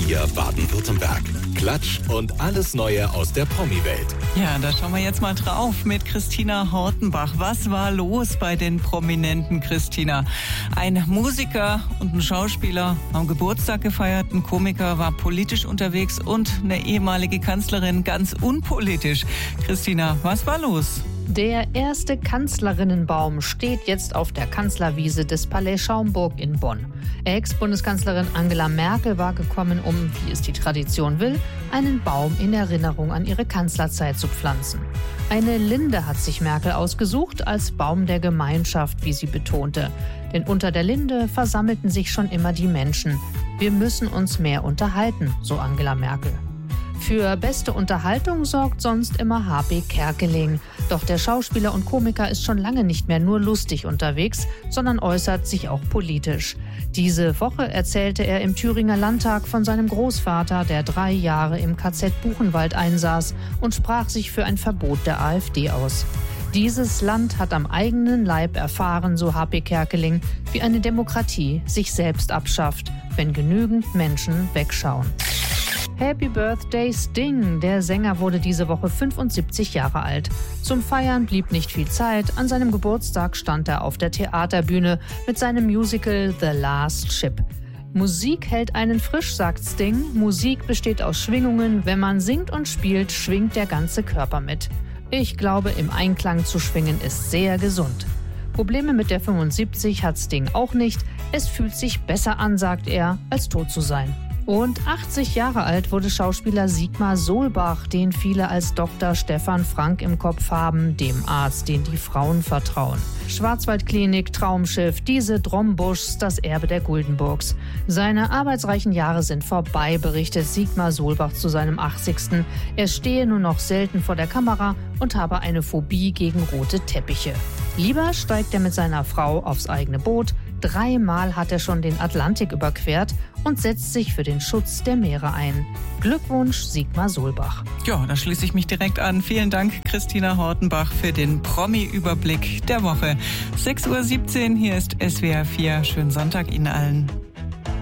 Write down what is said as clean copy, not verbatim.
4 Baden-Württemberg. Klatsch und alles Neue aus der Promi-Welt. Ja, da schauen wir jetzt mal drauf mit Christina Hortenbach. Was war los bei den Prominenten, Christina? Ein Musiker und ein Schauspieler haben Geburtstag gefeiert, ein Komiker war politisch unterwegs und eine ehemalige Kanzlerin ganz unpolitisch. Christina, was war los? Der erste Kanzlerinnenbaum steht jetzt auf der Kanzlerwiese des Palais Schaumburg in Bonn. Ex-Bundeskanzlerin Angela Merkel war gekommen, um, wie es die Tradition will, einen Baum in Erinnerung an ihre Kanzlerzeit zu pflanzen. Eine Linde hat sich Merkel ausgesucht als Baum der Gemeinschaft, wie sie betonte. Denn unter der Linde versammelten sich schon immer die Menschen. Wir müssen uns mehr unterhalten, so Angela Merkel. Für beste Unterhaltung sorgt sonst immer H.B. Kerkeling. Doch der Schauspieler und Komiker ist schon lange nicht mehr nur lustig unterwegs, sondern äußert sich auch politisch. Diese Woche erzählte er im Thüringer Landtag von seinem Großvater, der 3 Jahre im KZ Buchenwald einsaß, und sprach sich für ein Verbot der AfD aus. Dieses Land hat am eigenen Leib erfahren, so H.B. Kerkeling, wie eine Demokratie sich selbst abschafft, wenn genügend Menschen wegschauen. Happy Birthday Sting! Der Sänger wurde diese Woche 75 Jahre alt. Zum Feiern blieb nicht viel Zeit. An seinem Geburtstag stand er auf der Theaterbühne mit seinem Musical The Last Ship. Musik hält einen frisch, sagt Sting. Musik besteht aus Schwingungen. Wenn man singt und spielt, schwingt der ganze Körper mit. Ich glaube, im Einklang zu schwingen ist sehr gesund. Probleme mit der 75 hat Sting auch nicht. Es fühlt sich besser an, sagt er, als tot zu sein. Und 80 Jahre alt wurde Schauspieler Sigmar Solbach, den viele als Dr. Stefan Frank im Kopf haben, dem Arzt, den die Frauen vertrauen. Schwarzwaldklinik, Traumschiff, diese Drombuschs, das Erbe der Guldenburgs. Seine arbeitsreichen Jahre sind vorbei, berichtet Sigmar Solbach zu seinem 80. Er stehe nur noch selten vor der Kamera und habe eine Phobie gegen rote Teppiche. Lieber steigt er mit seiner Frau aufs eigene Boot. 3-mal hat er schon den Atlantik überquert und setzt sich für den Schutz der Meere ein. Glückwunsch, Sigmar Solbach. Ja, da schließe ich mich direkt an. Vielen Dank, Christina Hortenbach, für den Promi-Überblick der Woche. 6:17 Uhr, hier ist SWR 4. Schönen Sonntag Ihnen allen.